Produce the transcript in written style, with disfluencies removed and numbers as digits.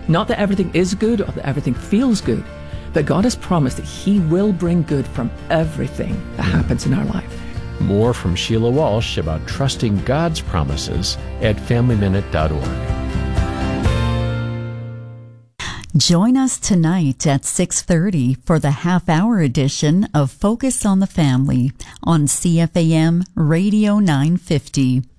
Not that everything is good or that everything feels good, but God has promised that He will bring good from everything that happens in our life. More from Sheila Walsh about trusting God's promises at FamilyMinute.org. Join us tonight at 6:30 for the half-hour edition of Focus on the Family on CFAM Radio 950.